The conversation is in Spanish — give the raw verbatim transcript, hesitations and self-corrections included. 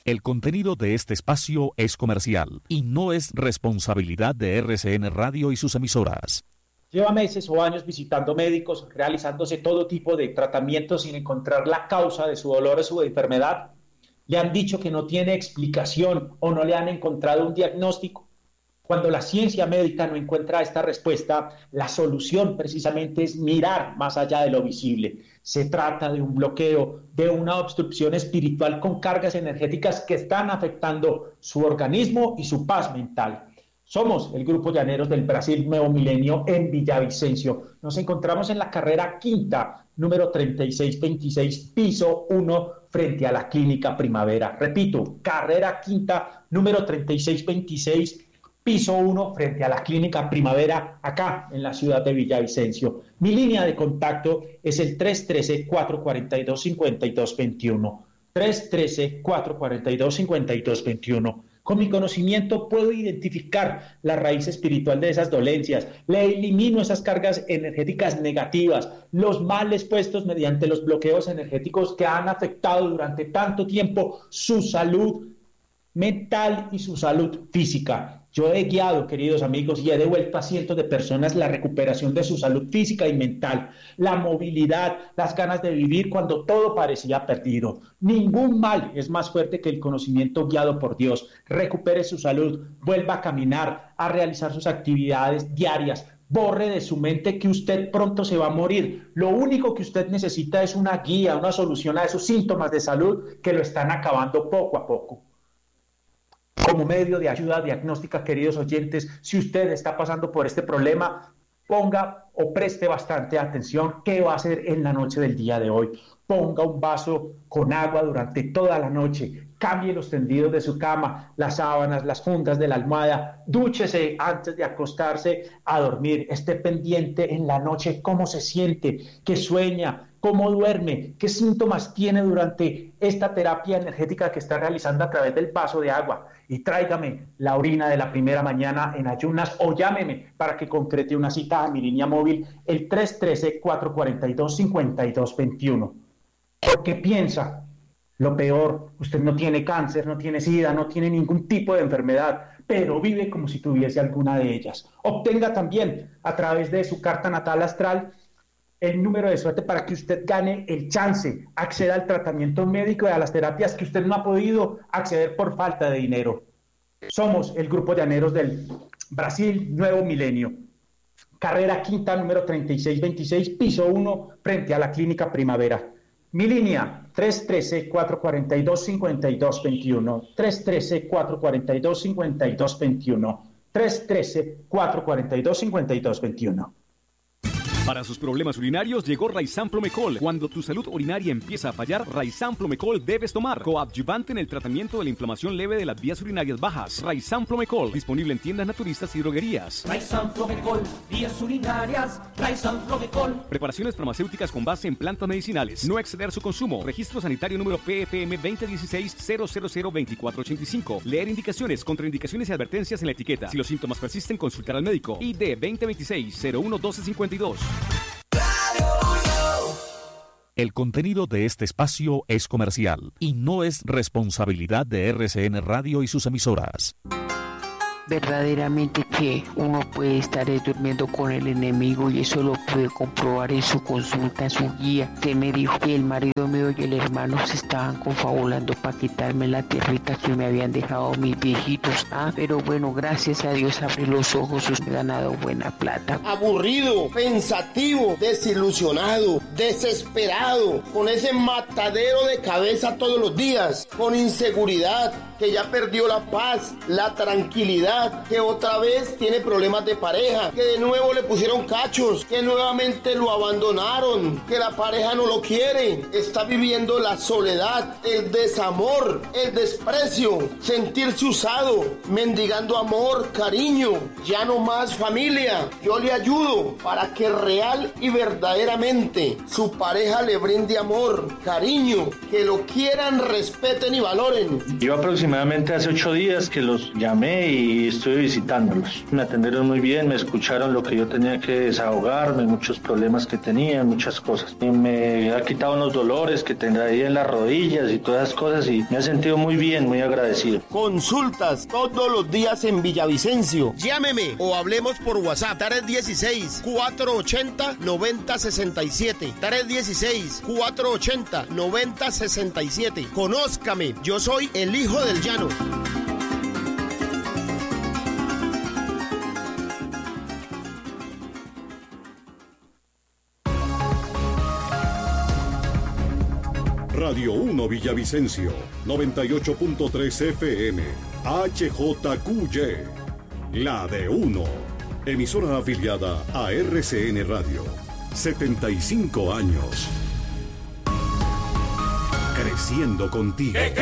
El contenido de este espacio es comercial y no es responsabilidad de R C N Radio y sus emisoras. Lleva meses o años visitando médicos, realizándose todo tipo de tratamientos sin encontrar la causa de su dolor o su enfermedad. Le han dicho que no tiene explicación o no le han encontrado un diagnóstico. Cuando la ciencia médica no encuentra esta respuesta, la solución precisamente es mirar más allá de lo visible. Se trata de un bloqueo, de una obstrucción espiritual con cargas energéticas que están afectando su organismo y su paz mental. Somos el Grupo Llaneros del Brasil Nuevo Milenio en Villavicencio. Nos encontramos en la carrera quinta, número treinta y seis veintiséis, piso uno, frente a la Clínica Primavera. Repito, carrera quinta, número treinta y seis veintiséis, piso uno, frente a la Clínica Primavera, acá en la ciudad de Villavicencio. Mi línea de contacto es el tres uno tres, cuatro cuatro dos, cinco dos dos uno. tres uno tres, cuatro cuatro dos, cinco dos dos uno. Con mi conocimiento puedo identificar la raíz espiritual de esas dolencias, le elimino esas cargas energéticas negativas, los males puestos mediante los bloqueos energéticos que han afectado durante tanto tiempo su salud mental y su salud física. Yo he guiado, queridos amigos, y he devuelto a cientos de personas la recuperación de su salud física y mental, la movilidad, las ganas de vivir cuando todo parecía perdido. Ningún mal es más fuerte que el conocimiento guiado por Dios. Recupere su salud, vuelva a caminar, a realizar sus actividades diarias. Borre de su mente que usted pronto se va a morir. Lo único que usted necesita es una guía, una solución a esos síntomas de salud que lo están acabando poco a poco. Como medio de ayuda diagnóstica, queridos oyentes, si usted está pasando por este problema, ponga o preste bastante atención qué va a hacer en la noche del día de hoy. Ponga un vaso con agua durante toda la noche, cambie los tendidos de su cama, las sábanas, las fundas de la almohada, dúchese antes de acostarse a dormir, esté pendiente en la noche cómo se siente, qué sueña, cómo duerme, qué síntomas tiene durante esta terapia energética que está realizando a través del vaso de agua. Y tráigame la orina de la primera mañana en ayunas o llámeme para que concrete una cita a mi línea móvil, el tres uno tres, cuatro cuatro dos, cinco dos dos uno. Porque piensa, lo peor, usted no tiene cáncer, no tiene sida, no tiene ningún tipo de enfermedad, pero vive como si tuviese alguna de ellas. Obtenga también a través de su carta natal astral el número de suerte para que usted gane el chance, acceda al tratamiento médico y a las terapias que usted no ha podido acceder por falta de dinero. Somos el Grupo Llaneros del Brasil Nuevo Milenio. Carrera quinta, número treinta y seis veintiséis, piso uno, frente a la Clínica Primavera. Mi línea, tres uno tres, cuatro cuatro dos, cinco dos dos uno. tres uno tres, cuatro cuatro dos, cinco dos dos uno. tres uno tres, cuatro cuatro dos, cinco dos dos uno. Para sus problemas urinarios llegó Raizan Promecol. Cuando tu salud urinaria empieza a fallar, Raizan Promecol debes tomar. Coadyuvante en el tratamiento de la inflamación leve de las vías urinarias bajas. Raizan Promecol, disponible en tiendas naturistas y droguerías. Raizan Promecol, vías urinarias. Raizan Promecol. Preparaciones farmacéuticas con base en plantas medicinales. No exceder su consumo. Registro sanitario número P F M veinte dieciséis cero cero cero veinticuatro ochenta y cinco. Leer indicaciones, contraindicaciones y advertencias en la etiqueta. Si los síntomas persisten, consultar al médico. I D veinte veintiséis cero uno doce cincuenta y dos. El contenido de este espacio es comercial y no es responsabilidad de R C N Radio y sus emisoras. Verdaderamente que uno puede estar durmiendo con el enemigo y eso lo pude comprobar en su consulta, en su guía, que me dijo que el marido mío y el hermano se estaban confabulando para quitarme la tierrita que me habían dejado mis viejitos. Ah, pero bueno, gracias a Dios abrí los ojos, usted ha ganado buena plata. Aburrido, pensativo, desilusionado, desesperado, con ese matadero de cabeza todos los días, con inseguridad, que ya perdió la paz, la tranquilidad, que otra vez tiene problemas de pareja, que de nuevo le pusieron cachos, que nuevamente lo abandonaron, que la pareja no lo quiere, está viviendo la soledad, el desamor, el desprecio, sentirse usado, mendigando amor, cariño, ya no más familia. Yo le ayudo para que real y verdaderamente su pareja le brinde amor, cariño, que lo quieran, respeten y valoren. Yo aproximadamente hace ocho días que los llamé y y estuve visitándolos. Me atendieron muy bien, me escucharon lo que yo tenía que desahogarme, muchos problemas que tenía, muchas cosas. Y me ha quitado unos dolores que tendría en las rodillas y todas esas cosas y me ha sentido muy bien, muy agradecido. Consultas todos los días en Villavicencio. Llámeme o hablemos por WhatsApp. tres uno seis, cuatro ocho cero, nueve cero seis siete. tres uno seis, cuatro ocho cero, nueve cero seis siete. Conózcame, yo soy el hijo del llano. Radio uno Villavicencio, noventa y ocho punto tres F M, H J Q Y, la de uno, emisora afiliada a R C N Radio, setenta y cinco años, creciendo contigo.